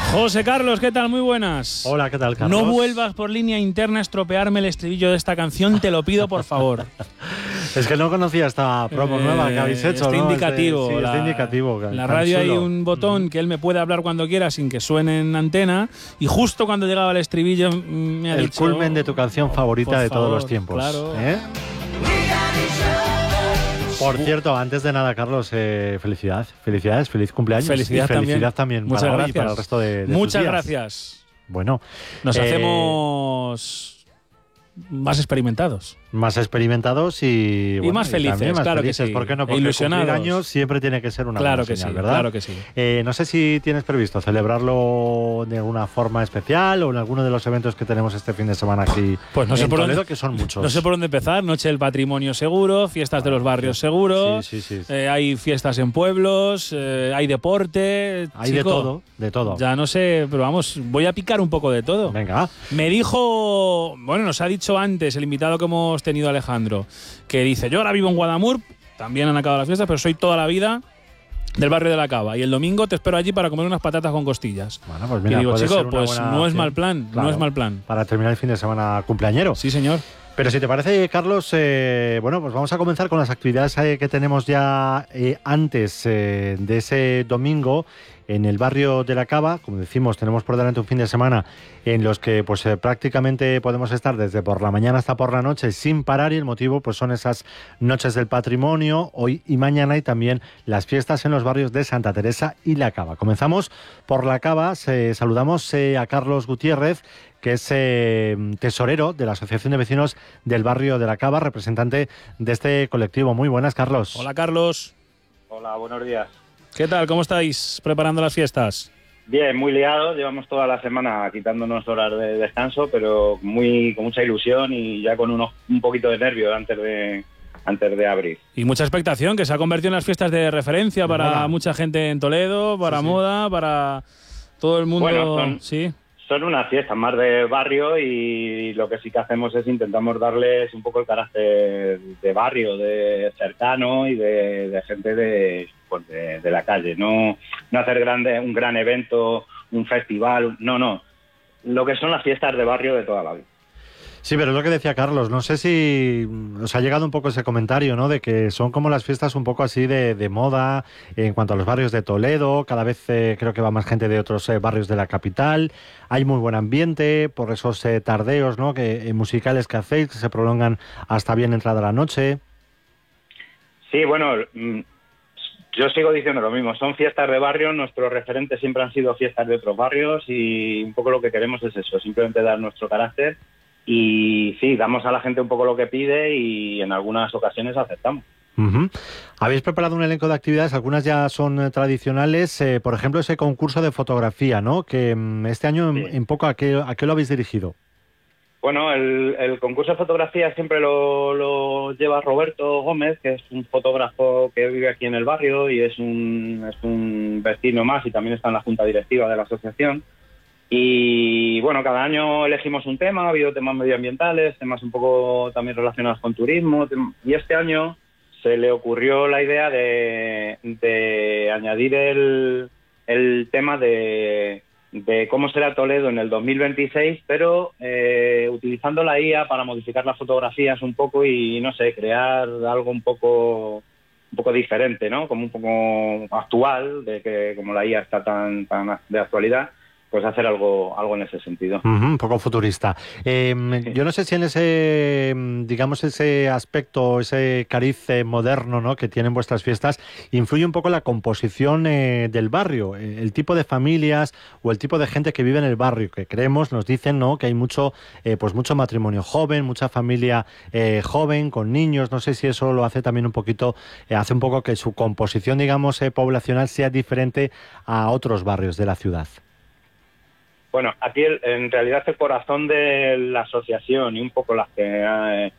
José Carlos, ¿qué tal? Muy buenas. Hola, ¿qué tal, Carlos? No vuelvas por línea interna a estropearme el estribillo de esta canción, te lo pido, por favor. Es que no conocía esta promo nueva que habéis hecho, está ¿no? indicativo. Está indicativo. En la radio hay un botón que él me puede hablar cuando quiera sin que suene en antena, y justo cuando llegaba el estribillo me ha dicho... El culmen de tu canción favorita de todos los tiempos. Claro. Por cierto, antes de nada, Carlos, felicidades, feliz cumpleaños. Felicidad también Muchas para gracias. hoy y para el resto de Muchas tus días. gracias. Bueno. Nos hacemos más experimentados. Más experimentados y más felices, más claro felices, que sí. ¿Por qué no? Porque cumplir años siempre tiene que ser una buena señal, ¿verdad? Claro que sí. No sé si tienes previsto celebrarlo de alguna forma especial o en alguno de los eventos que tenemos este fin de semana aquí pues no sé en por Toledo, dónde, que son muchos. No sé por dónde empezar. Noche del Patrimonio seguro, fiestas de los barrios seguro, sí. Hay fiestas en pueblos, hay deporte. Hay de todo. Ya no sé, pero vamos, voy a picar un poco de todo. Venga. Me dijo, nos ha dicho antes el invitado que hemos tenido, Alejandro, que dice, yo ahora vivo en Guadamur, también han acabado las fiestas, pero soy toda la vida del barrio de la Cava, y el domingo te espero allí para comer unas patatas con costillas. Bueno, pues mira, y digo, chico, pues no es mal plan, claro, no es mal plan. Para terminar el fin de semana cumpleañero. Sí, señor. Pero si te parece, Carlos, pues vamos a comenzar con las actividades que tenemos ya antes de ese domingo en el barrio de la Cava. Como decimos, tenemos por delante un fin de semana en los que prácticamente podemos estar desde por la mañana hasta por la noche sin parar, y el motivo son esas noches del patrimonio hoy y mañana, y también las fiestas en los barrios de Santa Teresa y la Cava. Comenzamos por la Cava. Saludamos a Carlos Gutiérrez, que es tesorero de la Asociación de Vecinos del Barrio de la Cava, representante de este colectivo. Muy buenas, Carlos. Hola, Carlos. Hola, buenos días. ¿Qué tal? ¿Cómo estáis preparando las fiestas? Bien, muy liados. Llevamos toda la semana quitándonos horas de descanso, pero con mucha ilusión y ya con un poquito de nervio antes de abrir. Y mucha expectación, que se ha convertido en las fiestas de referencia para mucha gente en Toledo, para moda, para todo el mundo. Bueno, son unas fiestas más de barrio, y lo que sí que hacemos es intentamos darles un poco el carácter de barrio, de cercano y de gente de la calle. No hacer un gran evento, un festival, no. Lo que son las fiestas de barrio de toda la vida. Sí, pero es lo que decía Carlos. No sé si os ha llegado un poco ese comentario, ¿no? De que son como las fiestas un poco así de moda en cuanto a los barrios de Toledo. Cada vez creo que va más gente de otros barrios de la capital. Hay muy buen ambiente por esos tardeos, ¿no? Musicales que hacéis, que se prolongan hasta bien entrada la noche. Sí, bueno, yo sigo diciendo lo mismo. Son fiestas de barrio. Nuestros referentes siempre han sido fiestas de otros barrios, y un poco lo que queremos es eso, simplemente dar nuestro carácter. Y sí, damos a la gente un poco lo que pide, y en algunas ocasiones aceptamos. Habéis preparado un elenco de actividades, algunas ya son tradicionales, por ejemplo ese concurso de fotografía, ¿no? Que este año sí. en poco, ¿a qué lo habéis dirigido? Bueno, el concurso de fotografía siempre lo lleva Roberto Gómez, que es un fotógrafo que vive aquí en el barrio y es un vecino más, y también está en la junta directiva de la asociación. Y bueno, cada año elegimos un tema. Ha habido temas medioambientales, temas un poco también relacionados con turismo, y este año se le ocurrió la idea de añadir el tema de cómo será Toledo en el 2026, pero utilizando la IA para modificar las fotografías un poco y, no sé, crear algo un poco diferente, ¿no? Como un poco actual, de que como la IA está tan de actualidad, pues hacer algo en ese sentido. Un poco futurista. Yo no sé si en ese, digamos, ese aspecto, ese cariz moderno, ¿no?, que tienen vuestras fiestas, influye un poco la composición del barrio, el tipo de familias o el tipo de gente que vive en el barrio, que creemos, nos dicen, ¿no?, que hay mucho matrimonio joven, mucha familia joven, con niños. No sé si eso lo hace también un poquito, hace un poco que su composición, digamos, poblacional sea diferente a otros barrios de la ciudad. Bueno, aquí en realidad el corazón de la asociación y un poco las que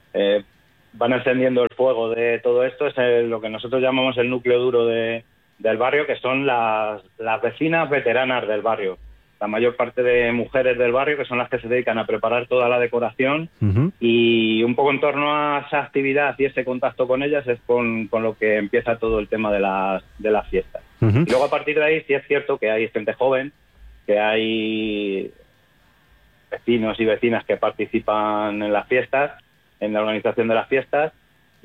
van encendiendo el fuego de todo esto es lo que nosotros llamamos el núcleo duro del barrio, que son las vecinas veteranas del barrio. La mayor parte de mujeres del barrio, que son las que se dedican a preparar toda la decoración, y un poco en torno a esa actividad y ese contacto con ellas es con lo que empieza todo el tema de las fiestas. Y luego a partir de ahí sí es cierto que hay gente joven que hay vecinos y vecinas que participan en las fiestas, en la organización de las fiestas.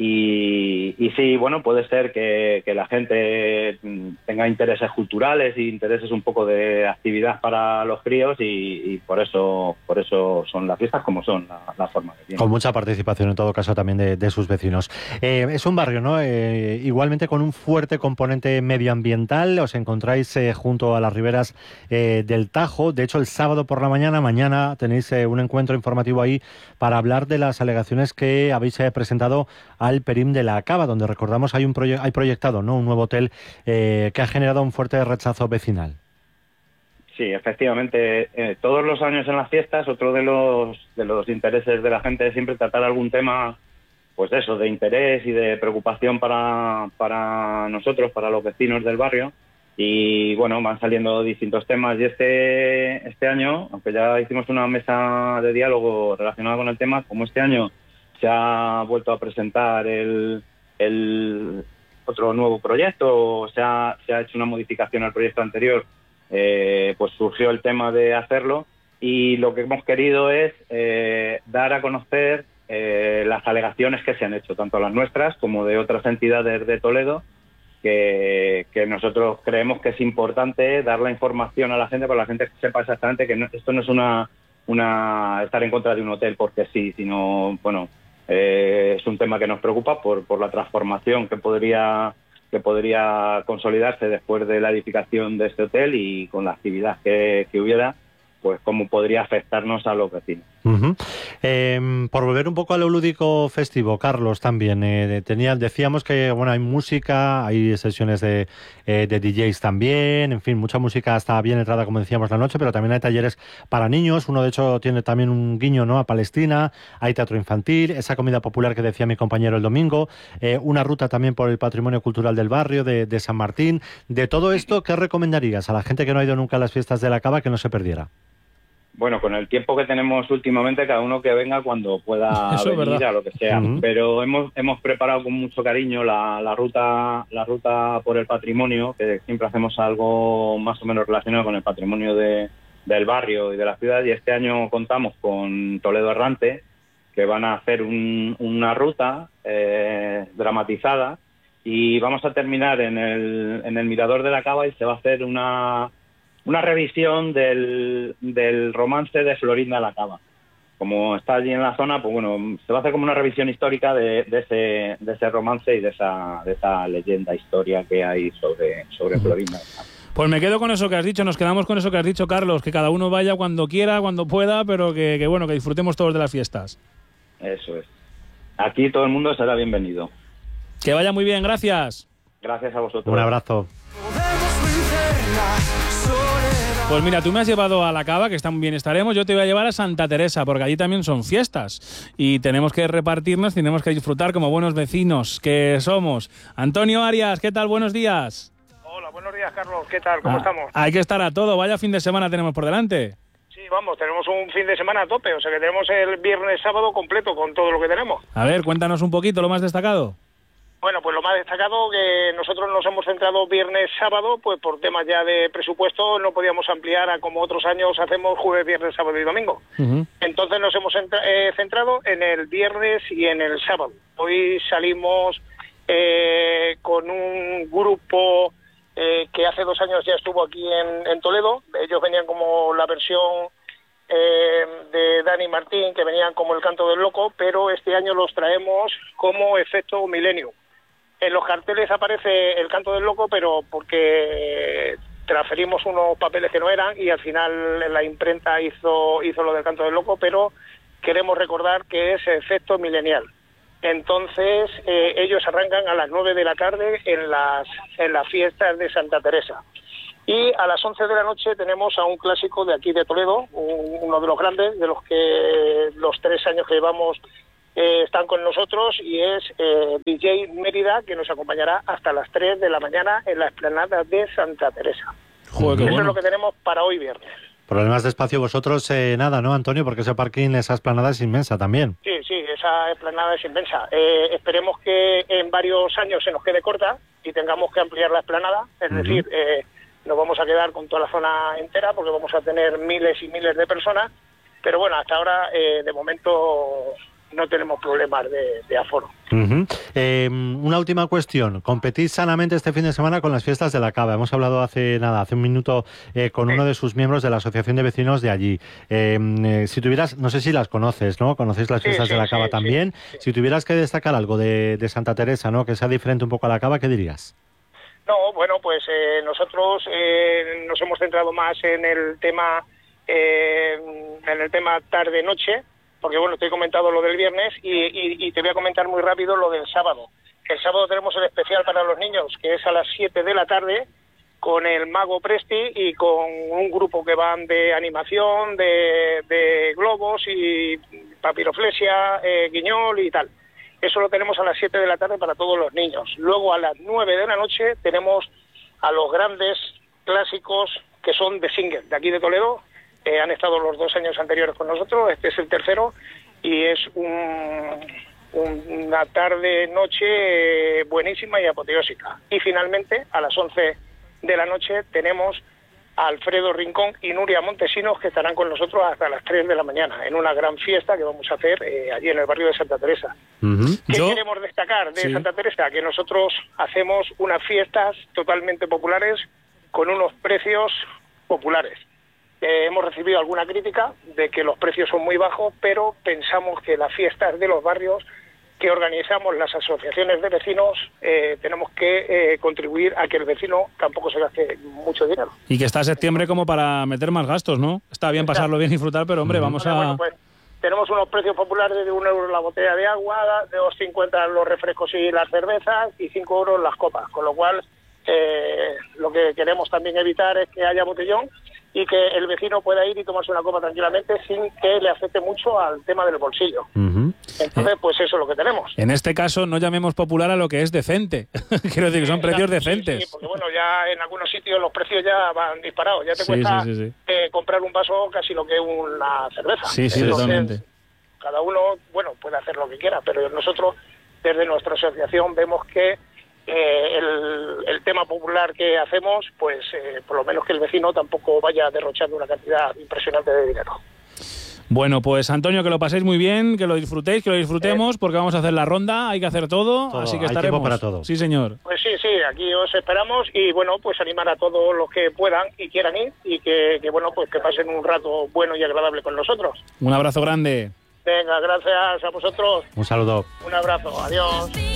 Y sí, bueno, puede ser que la gente tenga intereses culturales e intereses un poco de actividad para los críos y por eso son las fiestas como son, la forma que tienen. Con mucha participación en todo caso también de sus vecinos. Es un barrio, ¿no? Igualmente con un fuerte componente medioambiental. Os encontráis junto a las riberas del Tajo. De hecho, el sábado por la mañana tenéis un encuentro informativo ahí para hablar de las alegaciones que habéis presentado al Perim de la Cava, donde recordamos hay proyectado, ¿no?, un nuevo hotel que ha generado un fuerte rechazo vecinal. Sí, efectivamente. Todos los años en las fiestas, otro de los intereses de la gente es siempre tratar algún tema, pues eso, de interés y de preocupación para nosotros, para los vecinos del barrio. Y bueno, van saliendo distintos temas y este año, aunque ya hicimos una mesa de diálogo relacionada con el tema, como este año se ha vuelto a presentar el otro nuevo proyecto, se ha hecho una modificación al proyecto anterior, pues surgió el tema de hacerlo y lo que hemos querido es dar a conocer las alegaciones que se han hecho, tanto las nuestras como de otras entidades de Toledo, que nosotros creemos que es importante dar la información a la gente para que la gente sepa exactamente que esto no es estar en contra de un hotel porque sí, sino, bueno, es un tema que nos preocupa por la transformación que podría consolidarse después de la edificación de este hotel y con la actividad que hubiera, pues cómo podría afectarnos a los vecinos. Uh-huh. Por volver un poco a lo lúdico festivo, Carlos, también decíamos que bueno, hay música, hay sesiones de DJs también, en fin, mucha música está bien entrada, como decíamos, la noche, pero también hay talleres para niños. Uno, de hecho, tiene también un guiño, ¿no?, a Palestina. Hay teatro infantil, esa comida popular que decía mi compañero el domingo, una ruta también por el patrimonio cultural del barrio de San Martín. De todo esto, ¿qué recomendarías a la gente que no ha ido nunca a las fiestas de la Cava que no se perdiera? Bueno, con el tiempo que tenemos últimamente, cada uno que venga cuando pueda venir, a lo que sea. Uh-huh. Pero hemos preparado con mucho cariño la ruta por el patrimonio, que siempre hacemos algo más o menos relacionado con el patrimonio del barrio y de la ciudad. Y este año contamos con Toledo Errante, que van a hacer una ruta dramatizada. Y vamos a terminar en el Mirador de la Cava y se va a hacer una revisión del romance de Florinda la Cava. Como está allí en la zona, pues bueno, se va a hacer como una revisión histórica de ese romance y de esa leyenda, historia que hay sobre Florinda. Pues me quedo con eso que has dicho, nos quedamos con eso que has dicho, Carlos, que cada uno vaya cuando quiera, cuando pueda, pero que bueno, que disfrutemos todos de las fiestas. Eso es. Aquí todo el mundo será bienvenido. Que vaya muy bien, gracias. Gracias a vosotros. Un abrazo. Pues mira, tú me has llevado a la Cava, que tan bien estaremos, yo te voy a llevar a Santa Teresa, porque allí también son fiestas y tenemos que repartirnos, tenemos que disfrutar como buenos vecinos que somos. Antonio Arias, ¿qué tal? Buenos días. Hola, buenos días, Carlos, ¿qué tal? ¿Cómo estamos? Hay que estar a todo, vaya fin de semana tenemos por delante. Sí, vamos, tenemos un fin de semana a tope, o sea que tenemos el viernes, sábado completo con todo lo que tenemos. A ver, cuéntanos un poquito lo más destacado. Bueno, pues lo más destacado que nosotros nos hemos centrado viernes, sábado, pues por temas ya de presupuesto no podíamos ampliar a como otros años hacemos jueves, viernes, sábado y domingo. Uh-huh. Entonces nos hemos centrado en el viernes y en el sábado. Hoy salimos con un grupo que hace 2 años ya estuvo aquí en Toledo. Ellos venían como la versión de Dani Martín, que venían como el Canto del Loco, pero este año los traemos como Efecto Milenio. En los carteles aparece el Canto del Loco, pero porque transferimos unos papeles que no eran y al final la imprenta hizo lo del Canto del Loco, pero queremos recordar que es Efecto Milenial. Entonces ellos arrancan a las 9 de la tarde en las fiestas de Santa Teresa. Y a las 11 de la noche tenemos a un clásico de aquí de Toledo, uno de los grandes, de los que los 3 años que llevamos están con nosotros, y es DJ Mérida, que nos acompañará hasta las 3 de la mañana en la explanada de Santa Teresa. Joder, eso bueno. Es lo que tenemos para hoy viernes. Problemas de espacio vosotros, nada, ¿no, Antonio? Porque ese parking, esa explanada es inmensa también. Sí, esa explanada es inmensa. Esperemos que en varios años se nos quede corta y tengamos que ampliar la explanada, es decir, nos vamos a quedar con toda la zona entera porque vamos a tener miles y miles de personas, pero bueno, hasta ahora de momento no tenemos problemas de aforo. Una última cuestión. Competís sanamente este fin de semana con las fiestas de la Cava. Hemos hablado hace un minuto con uno de sus miembros de la Asociación de Vecinos de allí. Si tuvieras, no sé si las conoces, ¿no? ¿Conocéis las fiestas de la Cava también? Sí. Si tuvieras que destacar algo de Santa Teresa, ¿no? Que sea diferente un poco a la Cava, ¿qué dirías? No, bueno, pues nosotros nos hemos centrado más en el tema tarde-noche, porque bueno, te he comentado lo del viernes y te voy a comentar muy rápido lo del sábado. El sábado tenemos el especial para los niños, que es a las 7 de la tarde, con el Mago Presti y con un grupo que van de animación, de globos y papiroflexia, guiñol y tal. Eso lo tenemos a las 7 de la tarde para todos los niños. Luego a las 9 de la noche tenemos a los grandes clásicos que son de Singer, de aquí de Toledo. Han estado los 2 años anteriores con nosotros, este es el tercero, y es una tarde-noche buenísima y apoteósica. Y finalmente, a las 11 de la noche, tenemos a Alfredo Rincón y Nuria Montesinos, que estarán con nosotros hasta las 3 de la mañana, en una gran fiesta que vamos a hacer allí en el barrio de Santa Teresa. ¿Qué queremos destacar de Santa Teresa? Que nosotros hacemos unas fiestas totalmente populares con unos precios populares. Hemos recibido alguna crítica de que los precios son muy bajos, pero pensamos que las fiestas de los barrios que organizamos las asociaciones de vecinos tenemos que contribuir a que el vecino tampoco se gaste mucho dinero. Y que está septiembre como para meter más gastos, ¿no? Está bien pasarlo bien y disfrutar, pero hombre, vamos a... Bueno, pues tenemos unos precios populares de 1 euro la botella de agua, de 2,50 los refrescos y las cervezas y 5 euros las copas, con lo cual lo que queremos también evitar es que haya botellón y que el vecino pueda ir y tomarse una copa tranquilamente sin que le afecte mucho al tema del bolsillo. Entonces, pues eso es lo que tenemos. En este caso, no llamemos popular a lo que es decente. Quiero decir que son precios decentes. Sí, porque bueno, ya en algunos sitios los precios ya van disparados. Ya te cuesta comprar un vaso casi lo que es una cerveza. Sí, entonces, totalmente. Cada uno, bueno, puede hacer lo que quiera, pero nosotros, desde nuestra asociación, vemos que el tema popular que hacemos, pues por lo menos que el vecino tampoco vaya derrochando una cantidad impresionante de dinero. Bueno, pues Antonio, que lo paséis muy bien, que lo disfrutéis, que lo disfrutemos, porque vamos a hacer la ronda, hay que hacer todo, así que estaremos. Hay tiempo para todo. Sí, señor. Pues sí, aquí os esperamos y bueno, pues animar a todos los que puedan y quieran ir y que bueno, pues que pasen un rato bueno y agradable con nosotros. Un abrazo grande. Venga, gracias a vosotros. Un saludo. Un abrazo, adiós.